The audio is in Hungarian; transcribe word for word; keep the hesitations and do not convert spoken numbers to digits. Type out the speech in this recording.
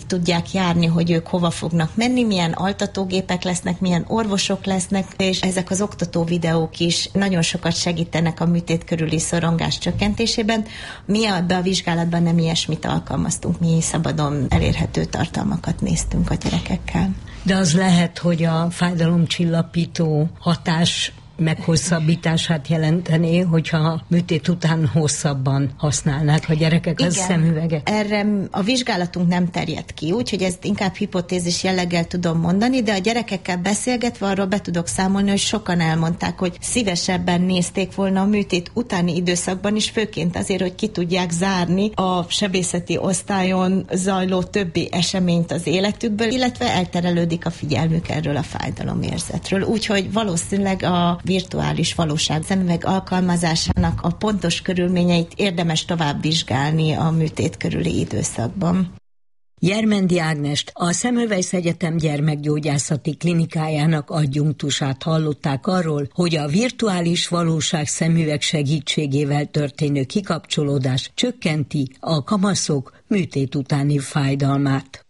tudják járni, hogy ők hova fognak menni, milyen altatógépek lesznek, milyen orvosok lesznek, és ezek az oktató videók is nagyon sokat segítenek a műtét körüli szorongás csökkentésében. Mi ebbe a vizsgálatban nem ilyesmit alkalmaztunk, mi szabadon elérhető tartalmakat néztünk a gyerekekkel. De az lehet, hogy a fájdalomcsillapító hatás meghosszabbítását jelentené, hogyha a műtét után hosszabban használnák a gyerekek a szemüveget. Erre a vizsgálatunk nem terjed ki, úgyhogy ezt inkább hipotézis jelleggel tudom mondani, de a gyerekekkel beszélgetve arról be tudok számolni, hogy sokan elmondták, hogy szívesebben nézték volna a műtét utáni időszakban is, főként azért, hogy ki tudják zárni a sebészeti osztályon zajló többi eseményt az életükből, illetve elterelődik a figyelmük erről a fájdalomérzetről. Úgyhogy valószínűleg a virtuális valóság szemüveg alkalmazásának a pontos körülményeit érdemes tovább vizsgálni a műtét körüli időszakban. Jermendi Ágnest, a Semmelweis Egyetem gyermekgyógyászati klinikájának adjunktusát hallották arról, hogy a virtuális valóság szemüveg segítségével történő kikapcsolódás csökkenti a kamaszok műtét utáni fájdalmát.